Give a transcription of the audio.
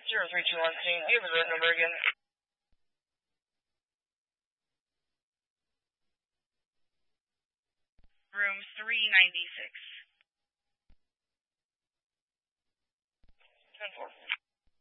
0321 scene. Do you have the route number again? Room 396. 10-4.